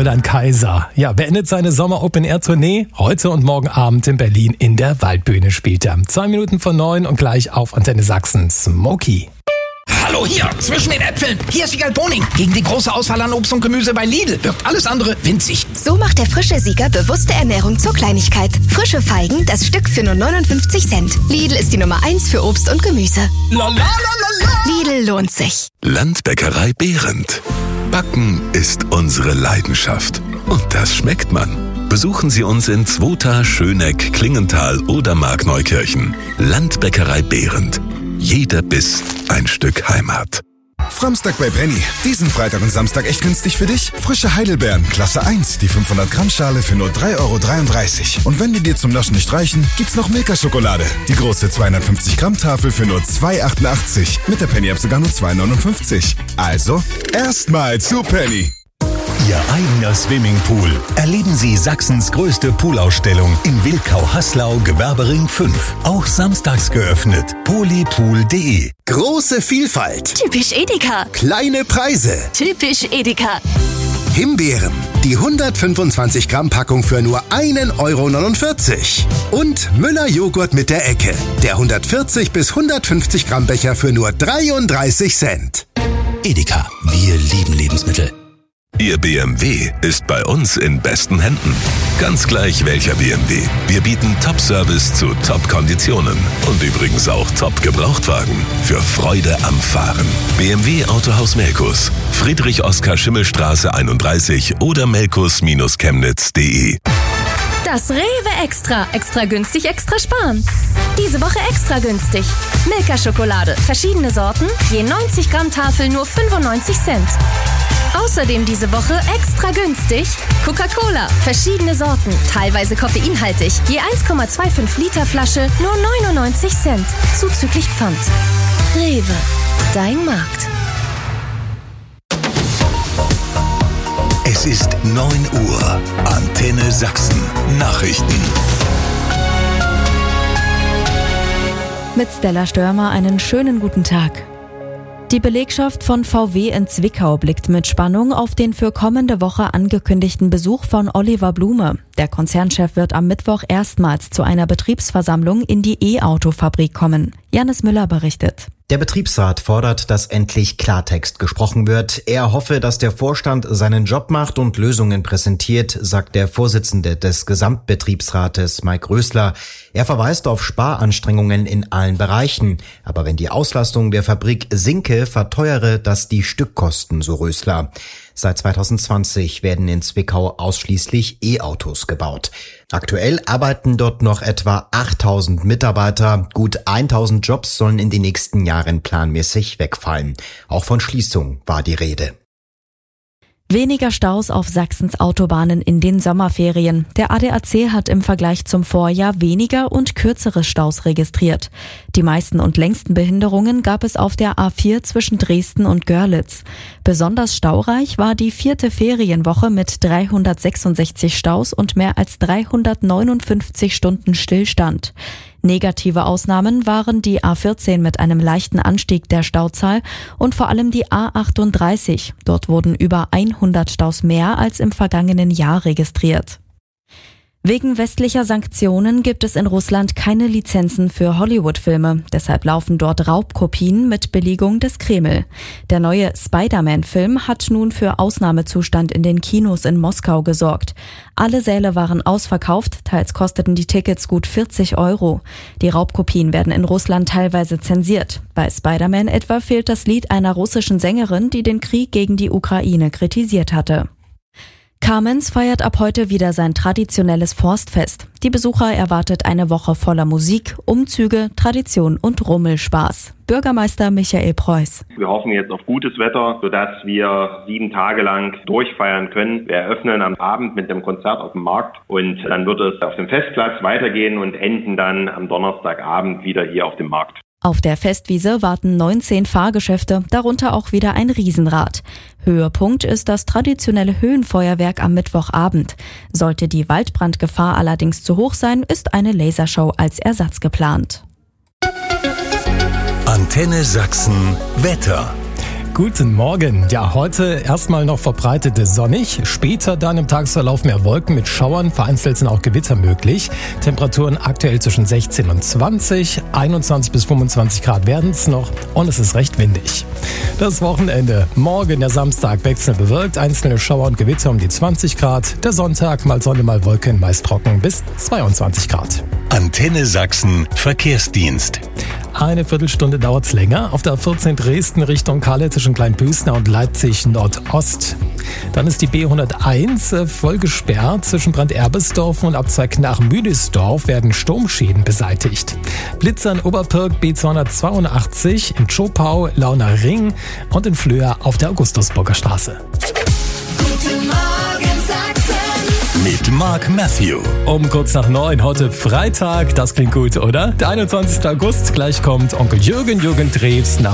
Roland Kaiser. Ja, beendet seine Sommer-Open-Air-Tournee. Heute und morgen Abend in Berlin in der Waldbühne spielt er. 2 Minuten vor 9 und gleich auf Antenne Sachsen. Smokey. Hallo hier, zwischen den Äpfeln. Hier ist Wiegald Boning. Gegen die große Auswahl an Obst und Gemüse bei Lidl wirkt alles andere winzig. So macht der frische Sieger bewusste Ernährung zur Kleinigkeit. Frische Feigen, das Stück für nur 59 Cent. Lidl ist die Nummer 1 für Obst und Gemüse. La la la la la. Lidl lohnt sich. Landbäckerei Behrendt. Backen ist unsere Leidenschaft. Und das schmeckt man. Besuchen Sie uns in Zwota, Schöneck, Klingenthal oder Markneukirchen. Landbäckerei Behrendt. Jeder Biss ein Stück Heimat. Framstag bei Penny. Diesen Freitag und Samstag echt günstig für dich? Frische Heidelbeeren, Klasse 1, die 500 Gramm Schale für nur 3,33 €. Und wenn die dir zum Naschen nicht reichen, gibt's noch Milka-Schokolade. Die große 250 Gramm Tafel für nur 2,88 €. Mit der Penny-App sogar nur 2,59 €. Also, erstmal zu Penny. Ihr eigener Swimmingpool. Erleben Sie Sachsens größte Poolausstellung in Wilkau-Haslau, Gewerbering 5. Auch samstags geöffnet. polypool.de. Große Vielfalt. Typisch Edeka. Kleine Preise. Typisch Edeka. Himbeeren. Die 125 Gramm Packung für nur 1,49 €. Und Müller-Joghurt mit der Ecke. Der 140 bis 150 Gramm Becher für nur 33 Cent. Edeka, wir lieben Lebensmittel. Ihr BMW ist bei uns in besten Händen. Ganz gleich welcher BMW. Wir bieten Top-Service zu Top-Konditionen. Und übrigens auch Top-Gebrauchtwagen. Für Freude am Fahren. BMW Autohaus Melkus. Friedrich-Oskar-Schimmelstraße 31 oder melkus-chemnitz.de. Das Rewe Extra. Extra günstig, extra sparen. Diese Woche extra günstig. Milka-Schokolade. Verschiedene Sorten. Je 90 Gramm Tafel nur 95 Cent. Außerdem diese Woche extra günstig Coca-Cola. Verschiedene Sorten. Teilweise koffeinhaltig. Je 1,25 Liter Flasche nur 99 Cent. Zuzüglich Pfand. Rewe. Dein Markt. Es ist 9 Uhr. Antenne Sachsen. Nachrichten. Mit Stella Störmer einen schönen guten Tag. Die Belegschaft von VW in Zwickau blickt mit Spannung auf den für kommende Woche angekündigten Besuch von Oliver Blume. Der Konzernchef wird am Mittwoch erstmals zu einer Betriebsversammlung in die E-Auto-Fabrik kommen. Janis Müller berichtet. Der Betriebsrat fordert, dass endlich Klartext gesprochen wird. Er hoffe, dass der Vorstand seinen Job macht und Lösungen präsentiert, sagt der Vorsitzende des Gesamtbetriebsrates Mike Rösler. Er verweist auf Sparanstrengungen in allen Bereichen. Aber wenn die Auslastung der Fabrik sinke, verteuere das die Stückkosten, so Rösler. Seit 2020 werden in Zwickau ausschließlich E-Autos gebaut. Aktuell arbeiten dort noch etwa 8.000 Mitarbeiter. Gut 1.000 Jobs sollen in den nächsten Jahren planmäßig wegfallen. Auch von Schließung war die Rede. Weniger Staus auf Sachsens Autobahnen in den Sommerferien. Der ADAC hat im Vergleich zum Vorjahr weniger und kürzere Staus registriert. Die meisten und längsten Behinderungen gab es auf der A4 zwischen Dresden und Görlitz. Besonders staureich war die 4. Ferienwoche mit 366 Staus und mehr als 359 Stunden Stillstand. Negative Ausnahmen waren die A14 mit einem leichten Anstieg der Stauzahl und vor allem die A38. Dort wurden über 100 Staus mehr als im vergangenen Jahr registriert. Wegen westlicher Sanktionen gibt es in Russland keine Lizenzen für Hollywood-Filme. Deshalb laufen dort Raubkopien mit Billigung des Kreml. Der neue Spider-Man-Film hat nun für Ausnahmezustand in den Kinos in Moskau gesorgt. Alle Säle waren ausverkauft, teils kosteten die Tickets gut 40 €. Die Raubkopien werden in Russland teilweise zensiert. Bei Spider-Man etwa fehlt das Lied einer russischen Sängerin, die den Krieg gegen die Ukraine kritisiert hatte. Kamenz feiert ab heute wieder sein traditionelles Forstfest. Die Besucher erwartet eine Woche voller Musik, Umzüge, Tradition und Rummelspaß. Bürgermeister Michael Preuß. Wir hoffen jetzt auf gutes Wetter, sodass wir 7 Tage lang durchfeiern können. Wir eröffnen am Abend mit dem Konzert auf dem Markt und dann wird es auf dem Festplatz weitergehen und enden dann am Donnerstagabend wieder hier auf dem Markt. Auf der Festwiese warten 19 Fahrgeschäfte, darunter auch wieder ein Riesenrad. Höhepunkt ist das traditionelle Höhenfeuerwerk am Mittwochabend. Sollte die Waldbrandgefahr allerdings zu hoch sein, ist eine Lasershow als Ersatz geplant. Antenne Sachsen Wetter. Guten Morgen. Ja, heute erstmal noch verbreitet sonnig, später dann im Tagesverlauf mehr Wolken mit Schauern, vereinzelt sind auch Gewitter möglich. Temperaturen aktuell zwischen 16 und 20, 21 bis 25 Grad werden es noch und es ist recht windig. Das Wochenende, morgen der Samstag wechselnd bewölkt, einzelne Schauer und Gewitter um die 20 Grad, der Sonntag mal Sonne, mal Wolken, meist trocken bis 22 Grad. Antenne Sachsen Verkehrsdienst. Eine Viertelstunde dauert's länger. Auf der 14 Dresden Richtung Kalle zwischen Kleinbüßna und Leipzig Nordost. Dann ist die B101 voll gesperrt zwischen Brand-Erbesdorf und Abzweig nach Müdesdorf werden Sturmschäden beseitigt. Blitzer in Oberpirk B282 in Tschopau, Launer Ring und in Flöa auf der Augustusburger Straße. Guten Morgen Sachsen. Mit Mark Matthew. Um kurz nach 9, heute Freitag. Das klingt gut, oder? Der 21. August, gleich kommt Onkel Jürgen Treves nach